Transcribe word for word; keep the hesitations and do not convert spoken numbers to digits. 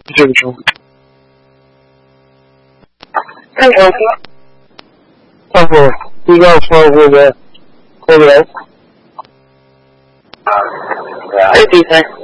这个时候看什么书？ 看过一个错误的后来这比赛。